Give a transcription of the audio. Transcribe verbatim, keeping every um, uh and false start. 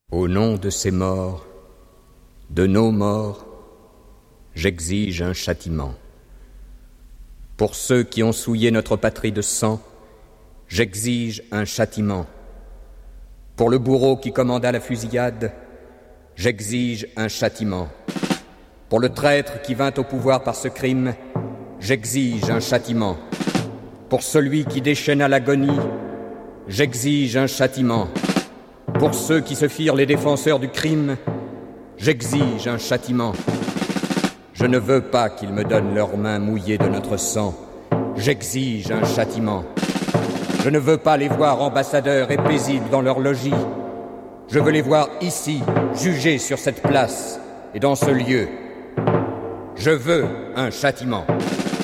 Au nom de ces morts, de nos morts, j'exige un châtiment. Pour ceux qui ont souillé notre patrie de sang, j'exige un châtiment. Pour le bourreau qui commanda la fusillade, j'exige un châtiment. Pour le traître qui vint au pouvoir par ce crime, j'exige un châtiment. Pour celui qui déchaîna l'agonie, j'exige un châtiment. Pour ceux qui se firent les défenseurs du crime, j'exige un châtiment. Je ne veux pas qu'ils me donnent leurs mains mouillées de notre sang. J'exige un châtiment. Je ne veux pas les voir ambassadeurs et paisibles dans leur logis. Je veux les voir ici, jugés sur cette place et dans ce lieu. Je veux un châtiment.